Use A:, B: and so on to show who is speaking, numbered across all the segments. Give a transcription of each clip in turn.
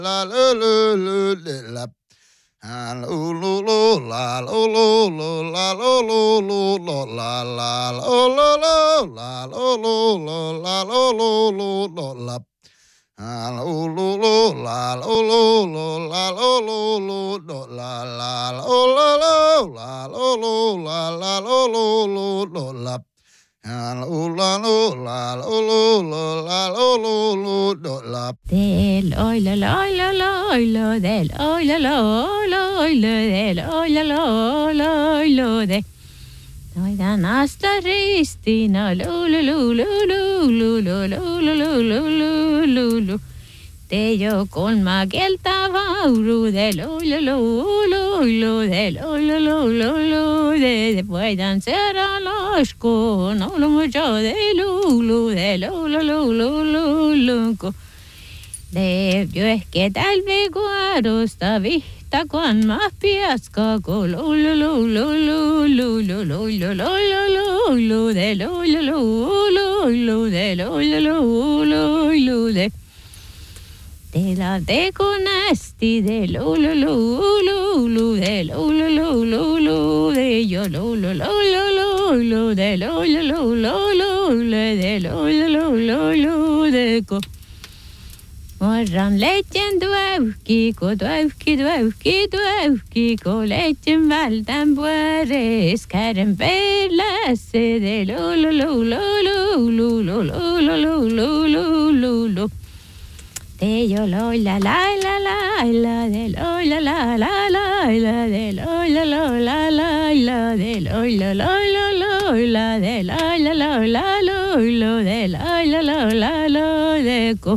A: la lo lo lo la. La lo lo lo la lo lo lo la lo lo lo lo la la lo lo lo la lo lo lo la lo lo lo lo la. La lo lo lo la lo lo lo la lo lo lo lo la la lo lo lo la lo lo la la lo lo lo lo la. La lo la lo la lo lo lo la lo lo lo lo la.
B: Del oi la la la la lo del oi la la la del oi la la la lo de. Noidan asta ristina lu lu lu lu lu lu lu lu lu lu lu lu lu. Te jo kolma kieltä vauru del oi la lu lu lu del oi la lu lu lu de voidaan serra lasko no lu mucho de lu lu del oi la lu lu lu lu. De jo ehkä talvikuarosta vihta kun mä piaska ko lu lu lu lu lu lu lu lu lu lu lu de lu lu lu lu de lu lu lu lu de la de con esti de lu lu lu lu de lu lu lu de yo lu lu lu de lu lu de lu lu de ko. Morran leitjen tuäyhki, ko tuäyhki, ko leitjen vältän pueres, käden pelässe, de lu lu lu lu lu lu lu lu lu lu lu lu lu. De jo lo la la la la la, de lo la la la la, de lo la la la, de lo la la, de la la, de la la, de ko.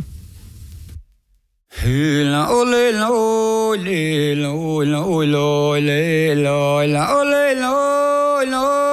C: La ole la ole la ole la ole la ole la ole la